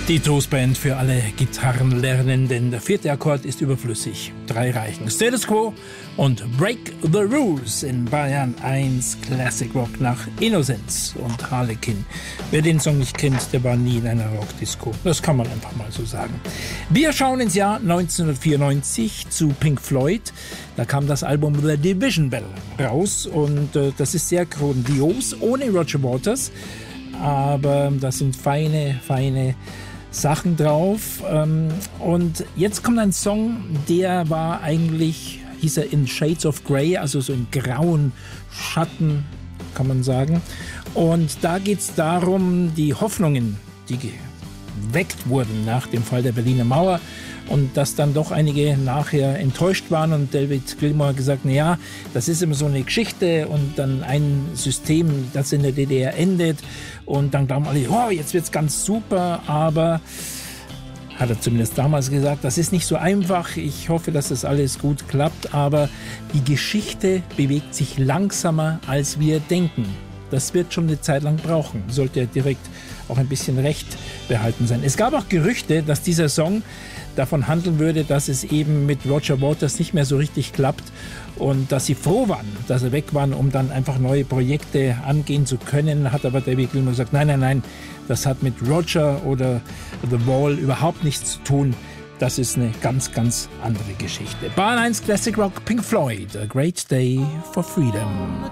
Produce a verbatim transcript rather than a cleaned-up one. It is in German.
Die Toastband für alle Gitarrenlernenden. Der vierte Akkord ist überflüssig. Drei reichen. Status Quo und Break the Rules in Bayern eins Classic Rock nach Innocence und Harlequin. Wer den Song nicht kennt, der war nie in einer Rockdisco. Das kann man einfach mal so sagen. Wir schauen ins Jahr neunzehnhundertvierundneunzig zu Pink Floyd. Da kam das Album The Division Bell raus und äh, das ist sehr grandios, ohne Roger Waters. Aber da sind feine, feine Sachen drauf. Und jetzt kommt ein Song, der war eigentlich, hieß er in Shades of Grey, also so in grauen Schatten, kann man sagen. Und da geht es darum, die Hoffnungen, die geweckt wurden nach dem Fall der Berliner Mauer, und dass dann doch einige nachher enttäuscht waren und David Gilmour hat gesagt, naja, das ist immer so eine Geschichte und dann ein System, das in der D D R endet und dann glauben alle, oh, jetzt wird's ganz super, aber hat er zumindest damals gesagt, das ist nicht so einfach, ich hoffe, dass das alles gut klappt, aber die Geschichte bewegt sich langsamer, als wir denken. Das wird schon eine Zeit lang brauchen, sollte er direkt auch ein bisschen recht behalten sein. Es gab auch Gerüchte, dass dieser Song davon handeln würde, dass es eben mit Roger Waters nicht mehr so richtig klappt und dass sie froh waren, dass er weg war, um dann einfach neue Projekte angehen zu können. Hat aber David Gilmour gesagt, nein, nein, nein, das hat mit Roger oder The Wall überhaupt nichts zu tun. Das ist eine ganz, ganz andere Geschichte. Bayern eins Classic Rock, Pink Floyd, A Great Day for Freedom.